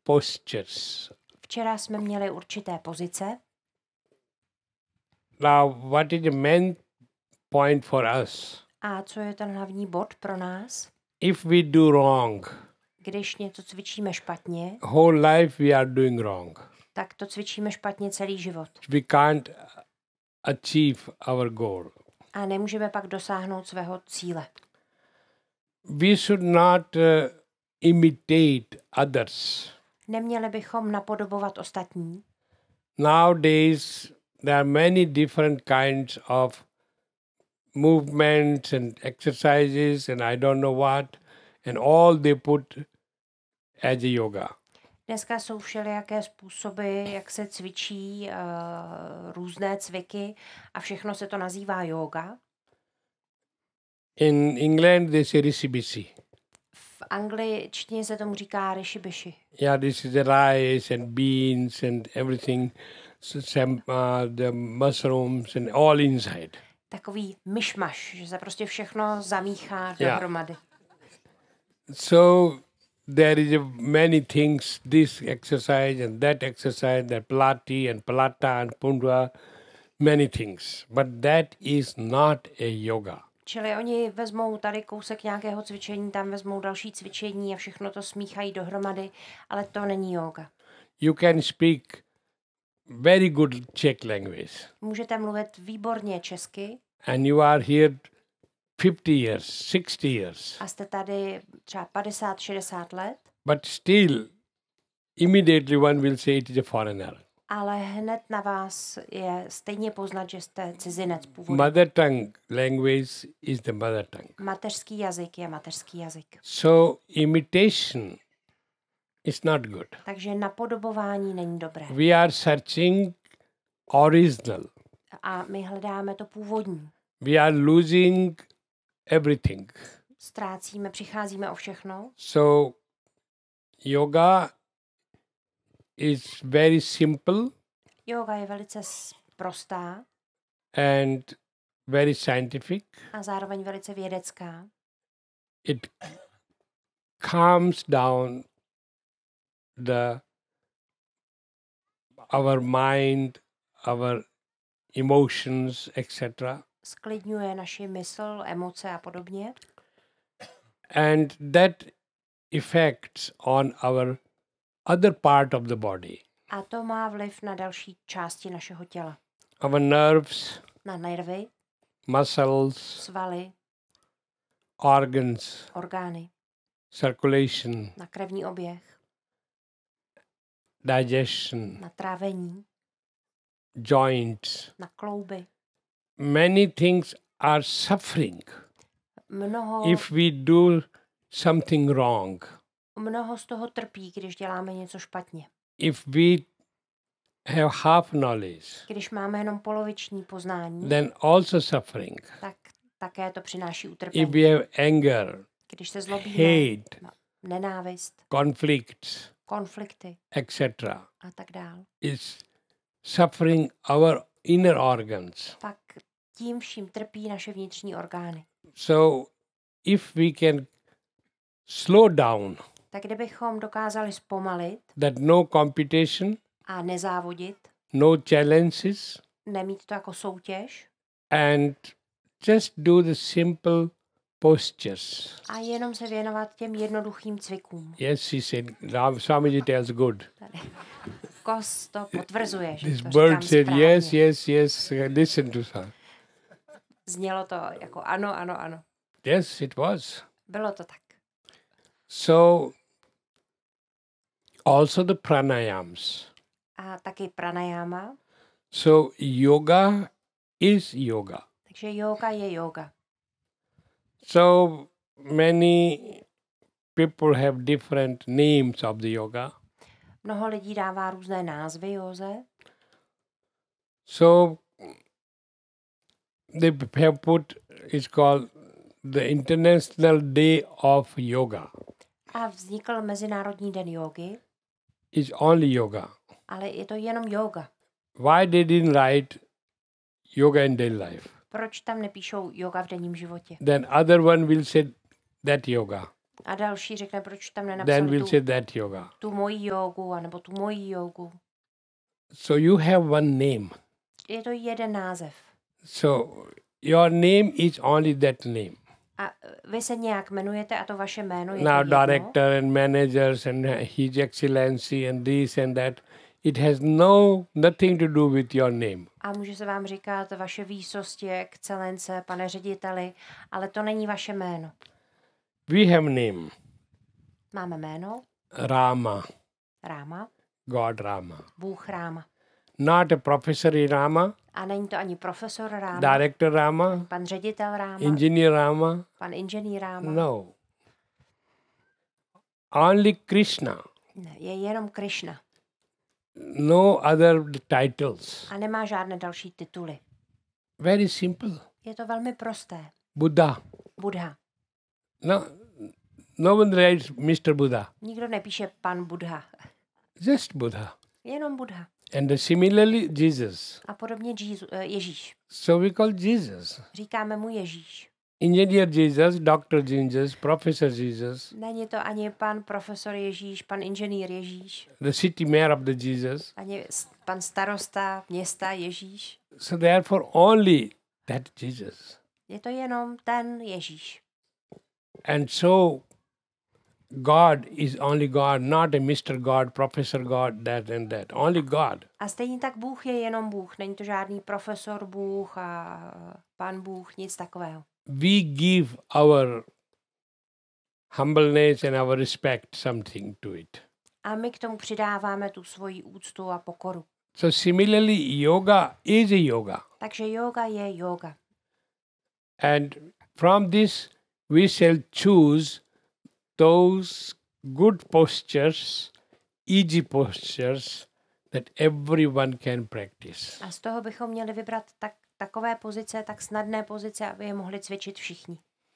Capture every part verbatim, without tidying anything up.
postures. Včera jsme měli určité pozice. Now, what is the main point for us? A co je ten hlavní bod pro nás? If we do wrong, Když něco cvičíme špatně, whole life we are doing wrong. tak to cvičíme špatně celý život. We can't achieve our goal. A nemůžeme pak dosáhnout svého cíle. We should not uh, imitate others. Neměli bychom napodobovat ostatní. Nowadays, there are many different kinds of movements and exercises and I don't know what, and all they put as a yoga. Dneska jsou všelijaké způsoby, jak se cvičí uh, různé cviky a všechno se to nazývá yoga. In England, they say rishi-bishi. V angličtině se tomu říká rishibishi. Yeah, this is the rice and beans and everything, so some, uh, the mushrooms and all inside. Takový myšmaš, že se prostě všechno zamíchá Yeah. dohromady. So there is a many things, this exercise and that exercise, that Pilati and Palata and Pundra, many things. But that is not a yoga. Čili oni vezmou tady kousek nějakého cvičení, tam vezmou další cvičení a všechno to smíchají dohromady, ale to není yoga. You can speak very good Czech language Můžete mluvit výborně česky and you are here fifty years, sixty years, a jste tady třeba padesát šedesát let, but still immediately one will say it is a foreigner. ale hned na vás je stejně poznat, že jste cizinec původu. Mother tongue language is the mother tongue. Mateřský jazyk je mateřský jazyk. So imitation is not good. Takže napodobování není dobré. We are searching original. A my hledáme to původní. We are losing everything. Ztrácíme, přicházíme o všechno. So yoga is very simple Yoga je velice s- prostá and very scientific. a zároveň velice vědecká. It calms down the our mind, our emotions, et cetera. Sklidňuje naši mysl, emoce a podobně. And that affects on our other part of the body, A to má vliv na další části našeho těla. our nerves, Na nervy, muscles, svaly, organs, orgány, circulation, na krevní oběh, digestion, na trávení, joints. na klouby. Many things are suffering Mnoho, if we do something wrong. mnoho z toho trpí, když děláme něco špatně. If we have half knowledge, Když máme jenom poloviční poznání, then also suffering. tak také to přináší If utrpení. we have anger, Když se zlobíme, hate, na nenávist, conflicts, konflikty et cetera, a tak dál, is suffering our inner organs. tak tím vším trpí naše vnitřní orgány. So if we can slow down, Tak kdybychom dokázali zpomalit that no competition, a nezávodit, no challenges, nemít to jako soutěž and just do the simple postures. a jenom se věnovat těm jednoduchým cvikům. Yes, she said, Ram Swamiji tells good. Kos to potvrzuje, že This to bird říkám said, správně. yes, yes, yes, listen to her. Znělo to jako ano, ano, ano. Yes, it was. Bylo to tak. So, also the pranayams. A taky pranayama. So, yoga is yoga. Takže yoga je yoga. So, many people have different names of the yoga. Mnoho lidí dává různé názvy józe. So, they have put, it's called the International Day of Yoga. A vznikl Mezinárodní den jógy, It's only yoga. ale je to jenom yoga. Why they didn't write yoga in daily life? Proč tam nepíšou yoga v denním životě? Then other one will say that yoga. A další řekne, proč tam Then nenapsali we'll tu, say that yoga. tu moji jogu, anebo tu moji jogu. So you have one name. Je to jeden název. So your name is only that name. A vy se nějak jmenujete a to vaše jméno je Now to jedno. director and managers and His Excellency and this and that, it has no nothing to do with your name. A může se vám říkat vaše výsosti, excelence, pane řediteli, ale to není vaše jméno. We have name. Máme jméno Rama, Ráma, God Rama. Bůh Ráma. Not a professor Rama, A není to ani profesor Ráma, director Rama, pan ředitel Ráma, engineer Rama. pan inženýr Ráma. No. Only Krishna. Ne, je jenom Krishna No other titles. a nemá žádné další tituly. Very simple. Je to velmi prosté. Buddha. Buddha. No, no one writes mister Buddha. Nikdo nepíše pan Buddha. Just Buddha. Jenom Buddha. And similarly Jesus. A podobně Jezu- eh, Ježíš. So we call Jesus. Říkáme mu Ježíš. Engineer Jesus, Doctor Jesus, Professor Jesus, Není to ani pan profesor Ježíš, pan inženýr Ježíš, the city mayor of the Jesus. ani s- pan starosta města Ježíš. So therefore only that Jesus. Je to jenom ten Ježíš. And so God is only God, not a mister God, Professor God, that and that. Only God. A stejně tak Bůh je jenom Bůh. Není to žádný profesor Bůh a pan Bůh, nic takového. We give our humbleness and our respect something to it. A my k tomu přidáváme tu svoji úctu a pokoru. So similarly, yoga is a yoga. Takže yoga je yoga. And from this, we shall choose those good postures, easy postures that everyone can practice. A z toho bychom měli vybrat tak, takové pozice, tak snadné pozice, aby je mohli cvičit všichni.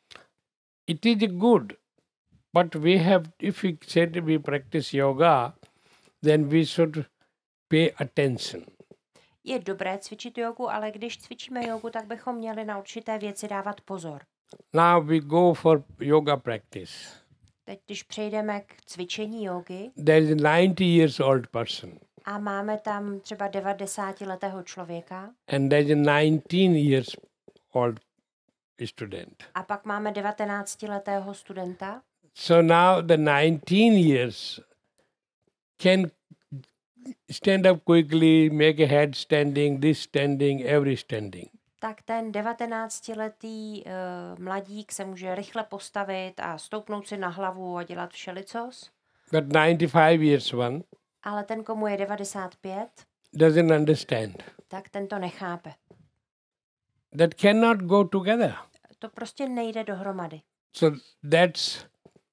It is good, but we have, if we said we practice yoga, then we should pay attention. Je dobré cvičit jogu, ale když cvičíme jogu, tak bychom měli na určité věci dávat pozor. Now we go for yoga practice. Teď, když přejdeme k cvičení jogy There is a ninety years old person a máme tam třeba devadesátiletého člověka and there is a nineteen years old student. a pak máme devatenáctiletého studenta, So now the nineteen years can stand up quickly, make a head standing, this standing, every standing. tak ten devatenáctiletý uh, mladík se může rychle postavit a stoupnout si na hlavu a dělat všelicos, But ninety-five years one ale ten, komu je devadesát pět, doesn't understand. tak ten to nechápe. That cannot go together. To prostě nejde dohromady. So that's,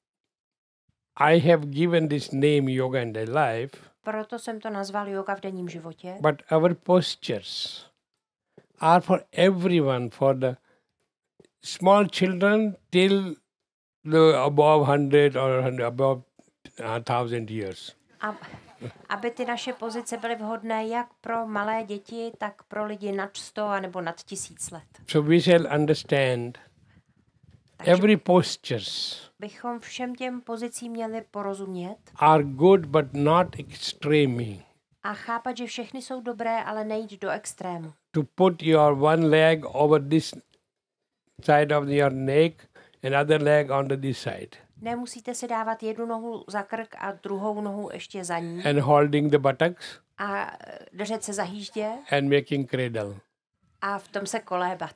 I have given this name yoga in the life, Proto jsem to nazval yoga v denním životě. but our postures are for everyone, for the small children till the above one hundred or above one thousand years. A, aby ty naše pozice byly vhodné jak pro malé děti, tak pro lidi nad sto a nebo nad tisíc let. So we shall understand Takže every postures bychom všem těm pozicím měli porozumět are good but not extreme. a chápat, že všechny jsou dobré, ale nejít do extrému. To put your one leg over this side of your neck and other leg on the this side Nemusíte si dávat jednu nohu za krk a druhou nohu ještě za ní and holding the buttocks a držet se za hýždě and making cradle. a v tom se kolébat.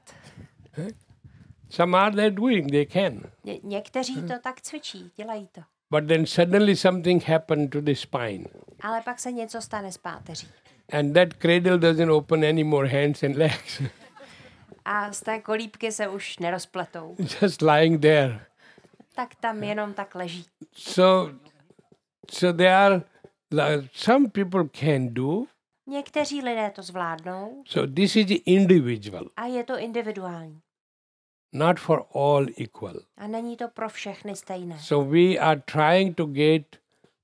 Some are they doing, they can. Ně- někteří to tak cvičí, dělají to. But then suddenly something happened to the spine. Ale pak se něco stane s páteří. And that cradle doesn't open any more hands and legs. A z té kolíbky se už nerozpletou. Just lying there. Tak tam jenom tak leží. So, so there are, like, some people can do. Někteří lidé to zvládnou So this is individual, a je to individuální. not for all equal. A není to pro všechny stejné. So we are trying to get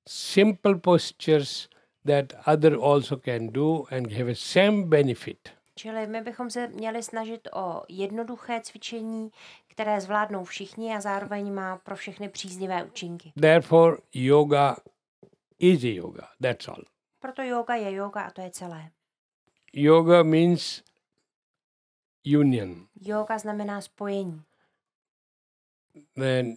simple postures that other also can do and have a same benefit. Čili my bychom se měli snažit o jednoduché cvičení, které zvládnou všichni a zároveň má pro všechny příznivé účinky. Therefore, yoga is a yoga. That's all. Proto yoga je yoga a to je celé. Yoga means union. Yoga znamená spojení. Then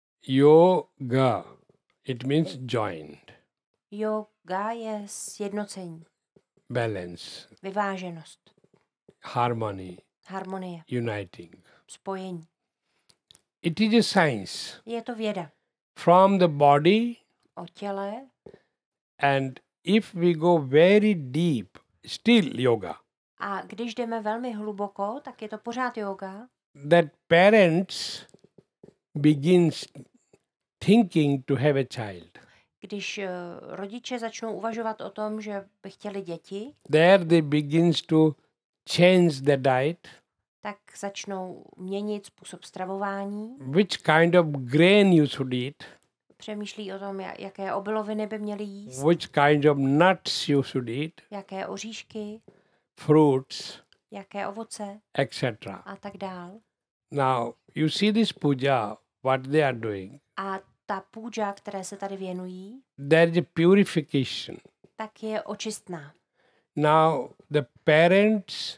yoga, it means joined, Yoga je sjednocení, balance, vyváženost, harmony, harmonie, uniting. spojení. It is a science Je to věda from the body, o těle and if we go very deep, still yoga. a když jdeme velmi hluboko, tak je to pořád yoga. That parents begins thinking to have a child. Když uh, rodiče začnou uvažovat o tom, že by chtěli děti, There they begins to change the diet, tak začnou měnit způsob stravování, which kind of grain you should eat, přemýšlí o tom, ja- jaké obiloviny by měli jíst, which kind of nuts you should eat, jaké oříšky, fruits, jaké ovoce et cetera. a tak dál. Now, you see this puja, what they are doing. A ta půdža, které se tady věnují, There is a purification. tak je očistná. Now, the parents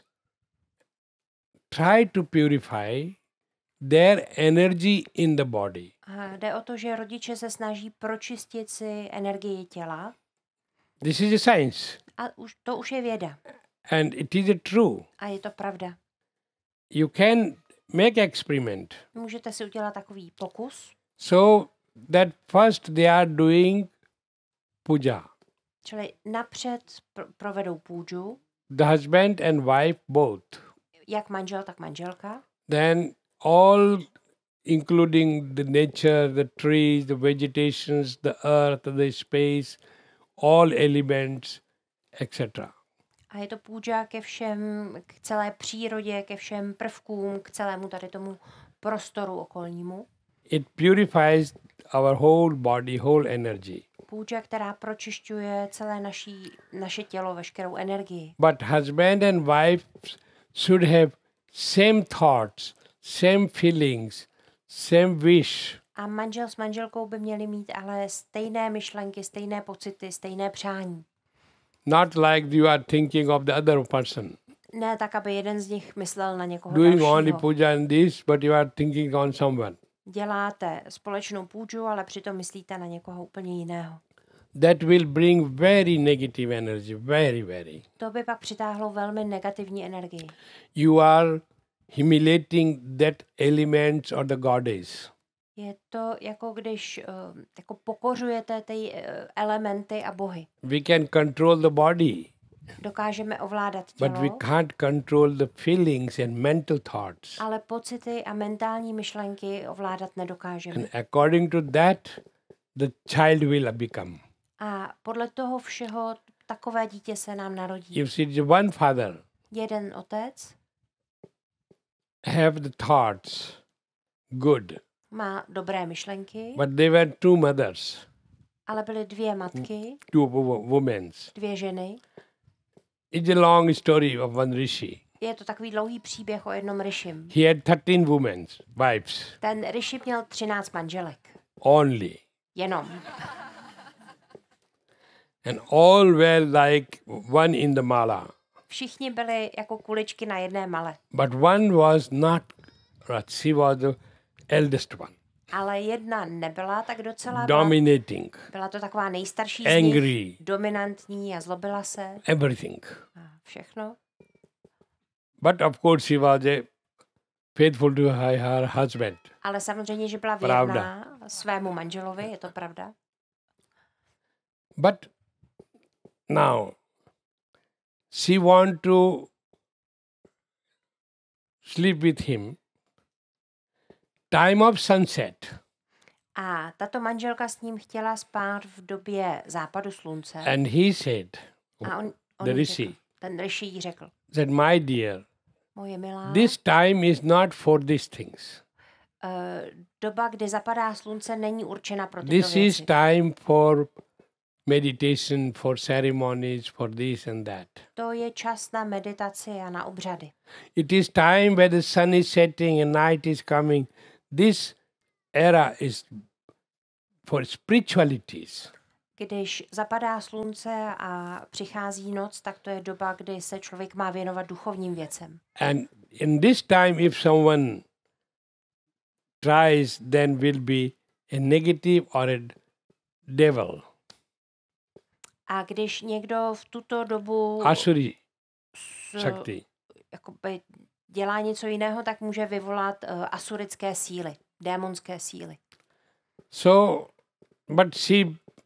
try to purify their energy in the body. A jde o to, že rodiče se snaží pročistit si energii těla This is a science, a už, to už je věda and it is a true. a je to pravda. You can make experiment. Můžete si udělat takový pokus, So that first they are doing puja. čili napřed pr- provedou půdžu, The husband and wife both. jak manžel, tak manželka. Then all, including the nature, the trees, the vegetations, the earth, the space, all elements, et cetera. A je to půdža ke všem, k celé přírodě, ke všem prvkům, k celému tady tomu prostoru okolnímu. It purifies our whole body, whole energy. Půdža, která pročišťuje celé naší, naše tělo, veškerou energii. But husband and wife should have same thoughts, same feelings, same wish. A manžel s manželkou by měli mít ale stejné myšlenky, stejné pocity, stejné přání. Not like you are thinking of the other person. Ne tak, aby jeden z nich myslel na někoho Doing only dalšího. puja and this, but you are thinking on someone. Děláte společnou půdžu, ale přitom myslíte na někoho úplně jiného. That will bring very negative energy, very, very. To by pak přitáhlo velmi negativní energii. You are humiliating that elements or the goddess. Je to jako když uh, jako pokořujete ty uh, elementy a bohy. We can control the body, Dokážeme ovládat but we tělo, can't control the feelings and mental thoughts. ale pocity a mentální myšlenky ovládat nedokážeme. And according to that, the child will become. A podle toho všeho takové dítě se nám narodí. If it's one father, Jeden otec have the thoughts good, má dobré myšlenky, but they were two mothers, ale byly dvě matky, two wo- women. dvě ženy. It's a long story of one rishi. Je to takový dlouhý příběh o jednom Rishim. He had thirteen women, wives, Ten Rishi měl třináct manželek. only. Jenom. And all were like one in the mala. Všichni byli jako kuličky na jedné male. But one was not, she was the eldest one, Ale jedna nebyla tak docela. Byla, dominating, byla to taková nejstarší z angry, nich, dominantní a zlobila se everything. a všechno. But of course, she was a faithful to her, her husband. Ale samozřejmě, že byla Pravda. věrná svému manželovi, je to pravda. But now, she want to sleep with him. Time of sunset, A tato manželka s ním chtěla spát v době západu slunce. and he said, A on, on the jí rishi, řekl, ten Rishi jí řekl, that my dear, moje milá, this time is not for these things. uh, doba, kdy zapadá slunce, není určena pro tyto This is věci. time for meditation, for ceremonies, for this and that. To je čas na meditaci a na obřady. It is time where the sun is setting and night is coming. This era is for spiritualities. Když zapadá slunce a přichází noc, tak to je doba, kdy se člověk má věnovat duchovním věcem. And in this time, if someone tries, then will be a negative or a devil. A když někdo v tuto dobu Asuri s, Shakti. jakoby dělá něco jiného, tak může vyvolat uh, asurické síly, démonské síly. So, but she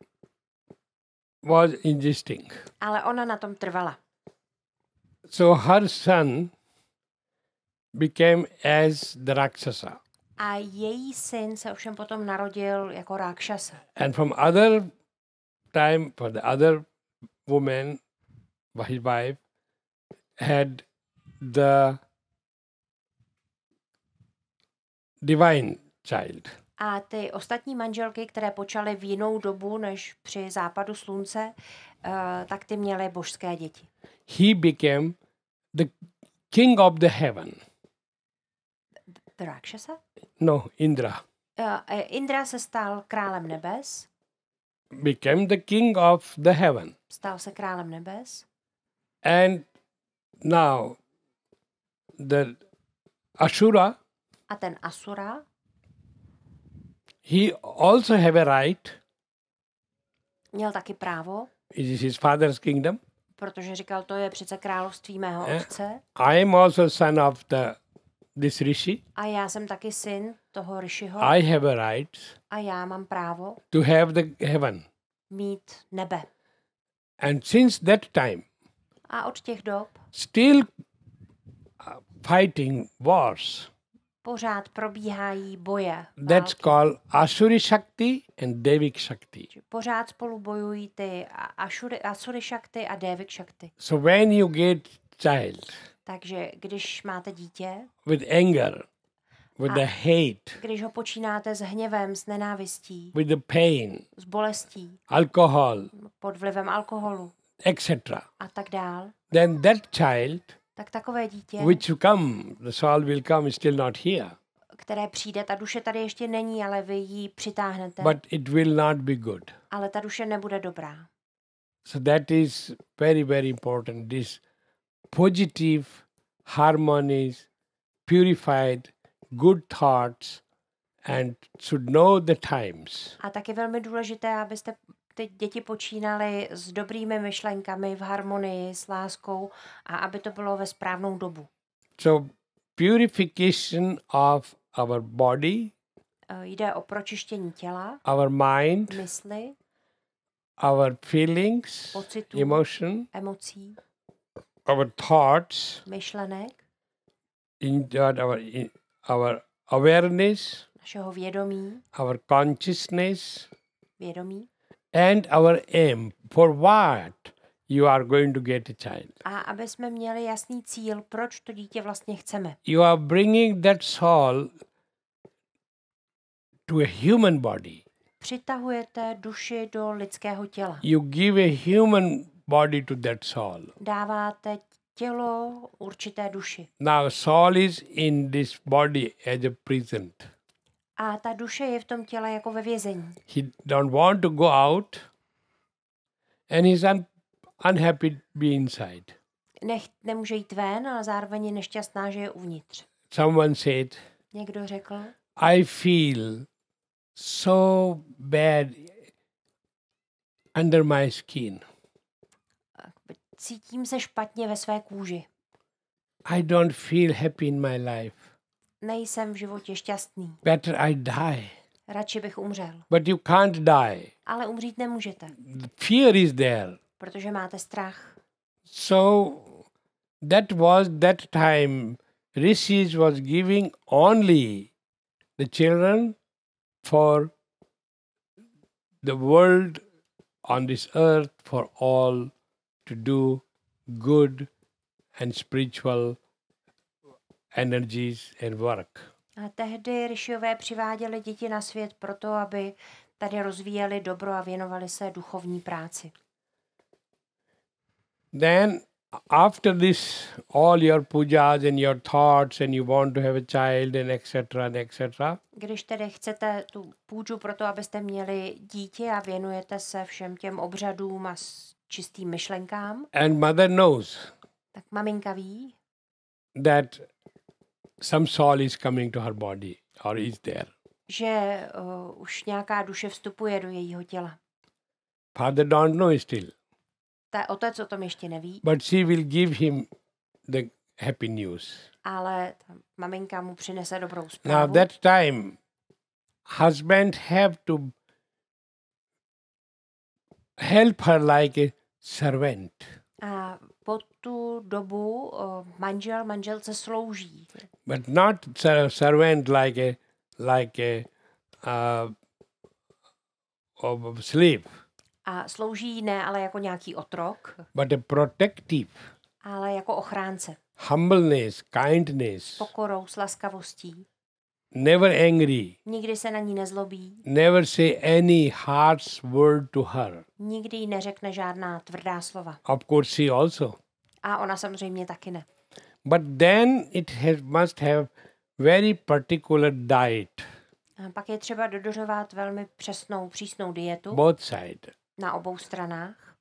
was insisting. Ale ona na tom trvala. So her son became as the Rakshasa. A její syn se ovšem potom narodil jako Rákšasa. And from other time, for the other woman, his wife, had the divine child. A ty ostatní manželky, které počaly v jinou dobu než při západu slunce, uh, tak ty měly božské děti. He became the king of the heaven. The Rákšasa? No, Indra. Uh, Indra se stal králem nebes. Became the king of the heaven. Stal se králem nebes. And now the Ashura, A ten Asura, he also have a right. měl taky právo, It is his father's kingdom. protože říkal, to je přece království mého Eh? otce. I am also son of the this rishi. A já jsem taky syn toho Rishiho. I have a right A já mám právo to have the heaven. mít nebe. And since that time, A od těch dob still uh, fighting wars. pořád probíhají boje. That's války. called Asuri Shakti and Devik Shakti. Pořád spolu bojují ty Ashuri, Asuri Shakti a Devik Shakti. So when you get child Takže když máte dítě, with anger, with A- the hate, když ho počínáte s hněvem, s nenávistí, with the pain, s bolestí, alcohol, pod vlivem alkoholu et cetera, a tak dál, then that child tak takové dítě, which come, the soul will come, is still not here. které přijde, ta duše tady ještě není, ale vy ji přitáhnete, But it will not be good. ale ta duše nebude dobrá. So that is very, very important. This positive, harmonies, purified, good thoughts, and should know the times. A tak je velmi důležité, abyste ty děti počínali s dobrými myšlenkami, v harmonii, s láskou a aby to bylo ve správnou dobu. So purification of our body, E, Jde o pročištění těla, our mind, mysli, our feelings, pocitů, emotion, emocí, our thoughts, myšlenek, in our in our awareness, našeho vědomí, our consciousness, vědomí and our aim for what you are going to get a child. a aby jsme měli jasný cíl, proč to dítě vlastně chceme. You are bringing that soul to a human body. Přitahujete duši do lidského těla. You give a human body to that soul. Dáváte tělo určité duši. Now soul is in this body as a prison. A ta duše je v tom těle jako ve vězení. He don't want to go out and he's un- unhappy to be inside. Nech, nemůže jít ven, ale zároveň je nešťastná, že je uvnitř. Someone said, Někdo řekl, I feel so bad under my skin. cítím se špatně ve své kůži. I don't feel happy in my life. Nejsem v životě šťastný. Better I die. Radši bych umřel. But you can't die. Ale umřít nemůžete, The fear is there. protože máte strach. So that was that time rishis was giving only the children for the world on this earth for all to do good and spiritual energies and work. A tehdy Rishiové přiváděli děti na svět proto, aby tady rozvíjeli dobro a věnovali se duchovní práci. Then after this, all your pujas and your thoughts and you want to have a child and et cetera and et cetera. Když tedy chcete tu půjču pro to, abyste měli dítě a věnujete se všem těm obřadům a s čistým myšlenkám, And mother knows tak maminka ví, that some soul is coming to her body or is there. že uh, už nějaká duše vstupuje do jejího těla. Father don't know still, Ta otec o tom ještě neví, but she will give him the happy news. ale ta maminka mu přinese dobrou Now zprávu. that time, husband have to help her like a servant. A po tu dobu uh, manžel manželce slouží. But not ser- servant like a like a uh, of slave, A slouží ne ale jako nějaký otrok, but a protective, ale jako ochránce. humbleness, kindness, Pokorou, s laskavostí. never angry, Nikdy se na ní nezlobí, never say any harsh word to her. nikdy jí neřekne žádná tvrdá slova. Of course, she also. A ona samozřejmě taky ne. But then it has, must have very particular diet, A pak je třeba dodržovat velmi přesnou, přísnou dietu both sides. na obou stranách.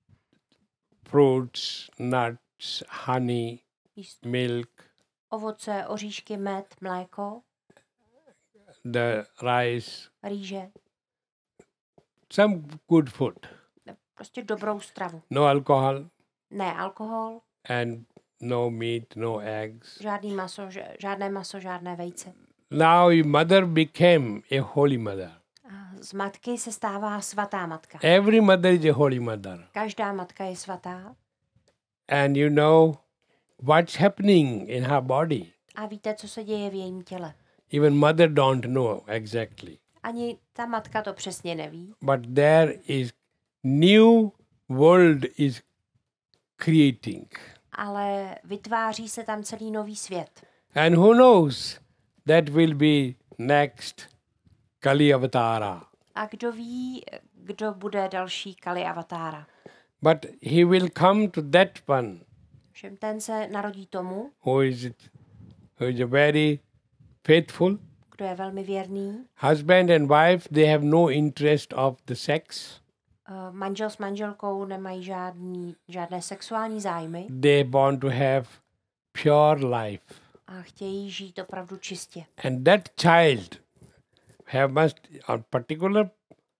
Fruits, nuts, honey, Jíst milk, ovoce, oříšky, med, mléko, the rice, rýže, some good food. prostě dobrou stravu. No alcohol Ne alkohol, and no meat, no eggs. žádný maso, ž- žádné maso, žádné vejce. Now your mother became a holy mother. A z matky se stává svatá matka. Every mother is a holy mother. Každá matka je svatá. And you know what's happening in her body. A víte, co se děje v jejím těle. Even mother don't know exactly. Ani ta matka to přesně neví, But there is new world is creating. ale vytváří se tam celý nový svět. And who knows that will be next Kali Avatara. A kdo ví, kdo bude další Kali Avatára. But he will come to that one Všem ten se narodí tomu, who is who is a very faithful kdo je velmi věrný. husband and wife. They have no interest of the sex. Uh, manžel s manželkou nemají žádný, žádné sexuální zájmy They want to have pure life. a chtějí žít opravdu čistě. And that child have must a particular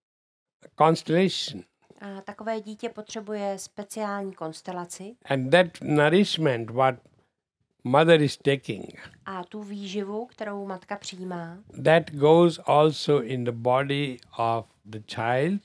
constellation. A takové dítě potřebuje speciální konstelaci And that nourishment what mother is taking, a tu výživu, kterou matka přijímá, that goes also in the body of the child,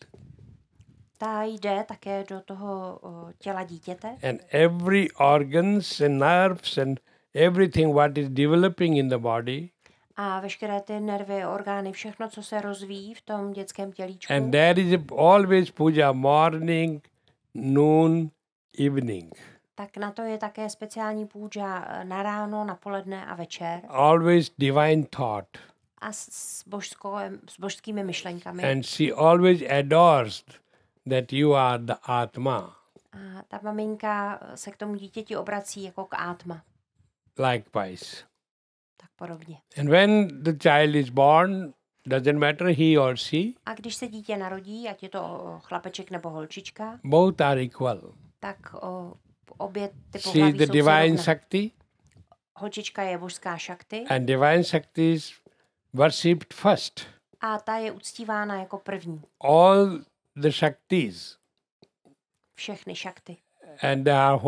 ta jde také do toho o, těla dítěte and every organs and nerves and everything what is developing in the body, a veškeré ty nervy, orgány, všechno, co se rozvíjí v tom dětském tělíčku. and there is always puja morning, noon, evening. Tak na to je také speciální půjča na ráno, na poledne a večer Always divine thought. a s, s, božskou, s božskými myšlenkami. And she always adores that you are the Atma. A ta maminka se k tomu dítěti obrací jako k átma. Likewise. Tak podobně. And when the child is born, doesn't matter he or she, A když se dítě narodí, ať je to o, chlapeček nebo holčička, both are equal. tak o, obě ty She is pohlaví the jsou si divine rovné. Shakti, Holčička je božská šakty and divine Shakti is worshipped first. a ta je uctívána jako první. All the Shaktis Všechny šakty. and they are